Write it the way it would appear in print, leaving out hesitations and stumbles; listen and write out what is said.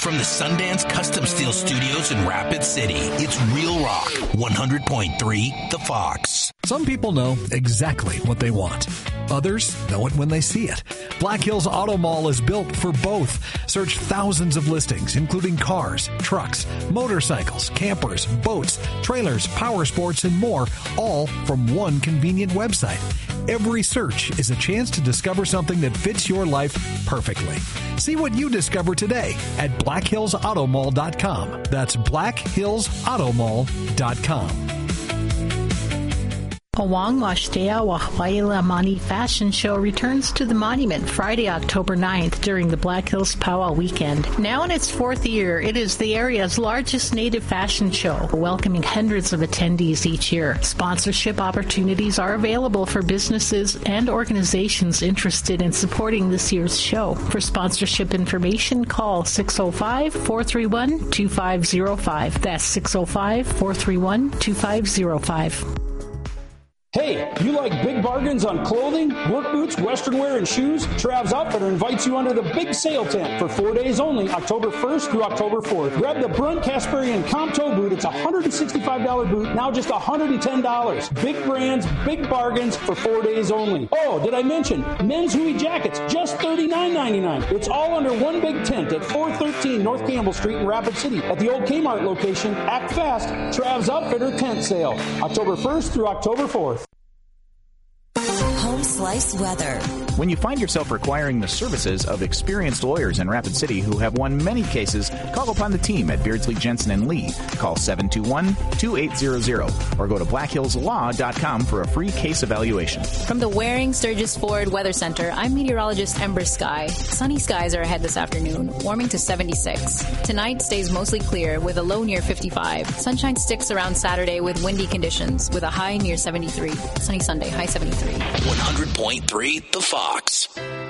From the Sundance Custom Steel Studios in Rapid City, it's Real Rock 100.3 The Fox. Some people know exactly what they want. Others know it when they see it. Black Hills Auto Mall is built for both. Search thousands of listings, including cars, trucks, motorcycles, campers, boats, trailers, power sports, and more, all from one convenient website. Every search is a chance to discover something that fits your life perfectly. See what you discover today at blackhillsautomall.com. That's blackhillsautomall.com. Pawang Washtea Wahawaila Mani Fashion Show returns to the Monument Friday, October 9th during the Black Hills Powwow weekend. Now in its fourth year, it is the area's largest native fashion show, welcoming hundreds of attendees each year. Sponsorship opportunities are available for businesses and organizations interested in supporting this year's show. For sponsorship information, call 605-431-2505. That's 605-431-2505. Hey, you like big bargains on clothing, work boots, western wear, and shoes? Trav's Outfitter invites you under the big sale tent for 4 days only, October 1st through October 4th. Grab the Brunt Casparian Comp Toe Boot. It's a $165 boot, now just $110. Big brands, big bargains for 4 days only. Oh, did I mention men's Huey jackets, just $39.99. It's all under one big tent at 413 North Campbell Street in Rapid City. At the old Kmart location, act fast, Trav's Outfitter tent sale, October 1st through October 4th. Home Slice weather. When you find yourself requiring the services of experienced lawyers in Rapid City who have won many cases, call upon the team at Beardsley, Jensen, and Lee. Call 721-2800 or go to blackhillslaw.com for a free case evaluation. From the Waring Sturgis Ford Weather Center, I'm meteorologist Ember Sky. Sunny skies are ahead this afternoon, warming to 76. Tonight stays mostly clear with a low near 55. Sunshine sticks around Saturday with windy conditions with a high near 73. Sunny Sunday, high 73. 100.3 The Fox.